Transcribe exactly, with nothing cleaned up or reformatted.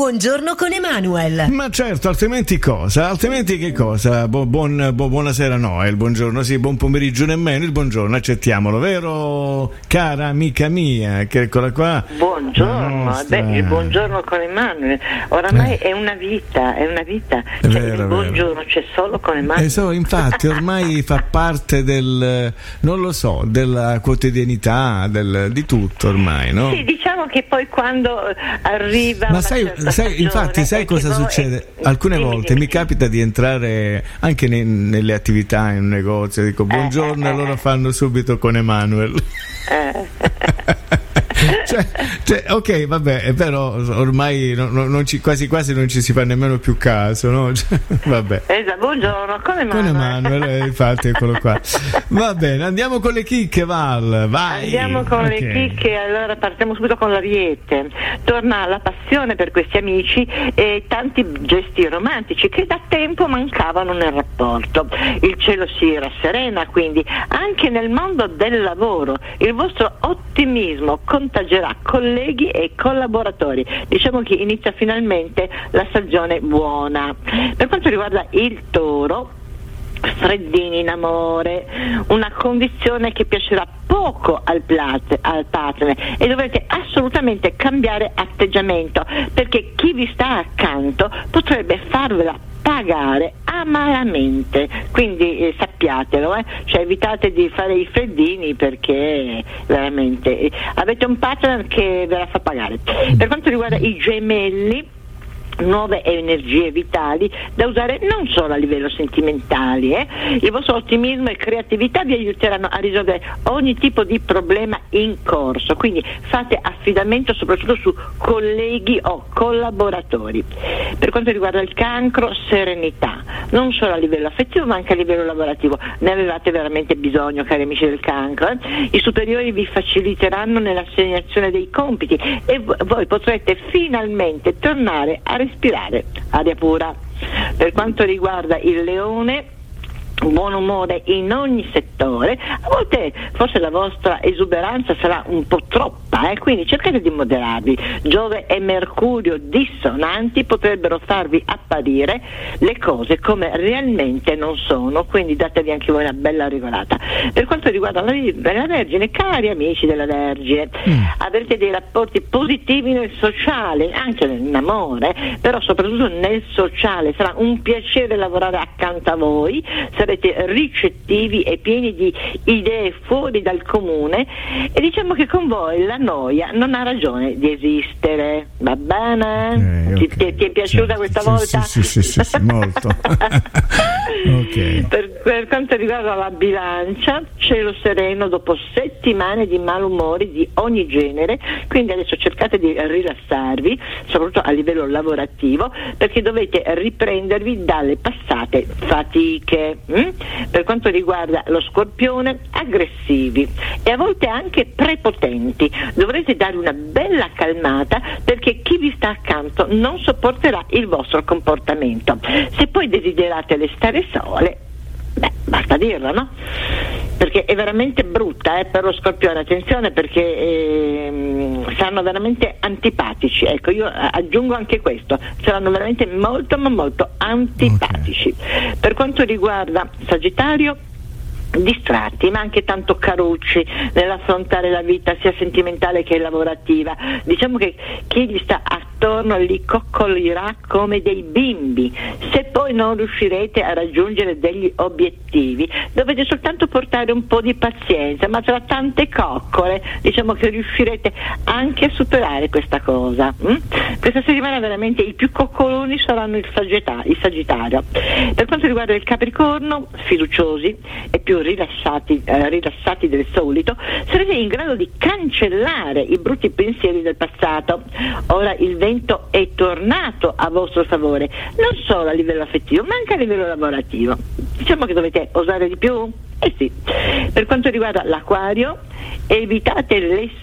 buongiorno con Emanuel. Ma certo, altrimenti cosa? Altrimenti che cosa? Bu- buon, bu- buonasera no, è il buongiorno, sì, buon pomeriggio nemmeno, il buongiorno, accettiamolo, vero cara amica mia, che eccola qua. Buongiorno, beh, il buongiorno con Emanuel, oramai eh. è una vita, è una vita, cioè, vero, il buongiorno vero. C'è solo con Emanuel. Eh, so, infatti ormai fa parte del, non lo so, della quotidianità, del, di tutto ormai, no? Sì, diciamo che poi quando arriva ma sai, sai infatti sai cosa succede? È, Alcune dimmi, volte dimmi, mi dimmi. capita di entrare anche ne, nelle attività in un negozio, dico buongiorno, e eh, eh, loro eh. fanno subito con Emanuel. Eh. Cioè, cioè, ok, vabbè, però ormai non, non ci, quasi quasi non ci si fa nemmeno più caso, no? Cioè, vabbè. Esatto, buongiorno, con Emanuel. Con Emanuel, eh, infatti, eccolo qua. Va bene, andiamo con le chicche, Val, vai. Andiamo con okay. le chicche, allora partiamo subito con l'Ariete. Torna la passione per questi amici e tanti gesti romantici che da tempo mancavano nel rapporto. Il cielo si rasserena, quindi anche nel mondo del lavoro il vostro ottimismo contagerà colleghi e collaboratori. Diciamo che inizia finalmente la stagione buona. Per quanto riguarda il Toro, freddini in amore, una condizione che piacerà poco al, plat- al partner e dovrete assolutamente cambiare atteggiamento, perché chi vi sta accanto potrebbe farvela pagare amaramente, quindi eh, sappiatelo, eh? Cioè evitate di fare i freddini, perché veramente eh, avete un partner che ve la fa pagare. Per quanto riguarda i Gemelli, nuove energie vitali da usare non solo a livello sentimentale, eh? Il vostro ottimismo e creatività vi aiuteranno a risolvere ogni tipo di problema in corso, quindi fate affidamento soprattutto su colleghi o collaboratori. Per quanto riguarda il Cancro, serenità, non solo a livello affettivo ma anche a livello lavorativo, ne avevate veramente bisogno, cari amici del Cancro, eh? I superiori vi faciliteranno nell'assegnazione dei compiti e voi potrete finalmente tornare a respirare aria pura. Per quanto riguarda il Leone, buon umore in ogni settore, a volte forse la vostra esuberanza sarà un po' troppa, eh? Quindi cercate di moderarvi. Giove e Mercurio dissonanti potrebbero farvi apparire le cose come realmente non sono, quindi datevi anche voi una bella regolata. Per quanto riguarda la, la Vergine, cari amici della Vergine, mm. avrete dei rapporti positivi nel sociale, anche nell'amore, però soprattutto nel sociale. Sarà un piacere lavorare accanto a voi, sarete ricettivi e pieni di idee fuori dal comune e diciamo che con voi la noia non ha ragione di esistere. Va bene? Eh, okay. ti, ti, ti è piaciuta certo, questa sì, volta? Sì, sì, sì, sì, sì molto. Okay. Per, per quanto riguarda la Bilancia, cielo sereno dopo settimane di malumori di ogni genere, quindi adesso cercate di rilassarvi, soprattutto a livello lavorativo, perché dovete riprendervi dalle passate fatiche. Mm? Per quanto riguarda lo Scorpione, aggressivi e a volte anche prepotenti, dovrete dare una bella calmata perché chi vi sta accanto non sopporterà il vostro comportamento. Se poi desiderate restare sole, beh, basta dirlo, no? Perché è veramente brutta eh, per lo Scorpione, attenzione, perché eh, saranno veramente antipatici. Ecco, io aggiungo anche questo, saranno veramente molto ma molto antipatici. Okay. Per quanto riguarda Sagittario, distratti ma anche tanto carucci nell'affrontare la vita sia sentimentale che lavorativa. Diciamo che chi gli sta attorno li coccolirà come dei bimbi. Se poi non riuscirete a raggiungere degli obiettivi dovete soltanto portare un po' di pazienza, ma tra tante coccole diciamo che riuscirete anche a superare questa cosa. mm? Questa settimana veramente i più coccoloni saranno il, sagittario, il Sagittario. Per quanto riguarda il Capricorno, fiduciosi e più rilassati, eh, rilassati del solito, sarete in grado di cancellare i brutti pensieri del passato. Ora il vento è tornato a vostro favore, non solo a livello affettivo ma anche a livello lavorativo. Diciamo che dovete osare di più? Eh sì. Per quanto riguarda l'Acquario, evitate le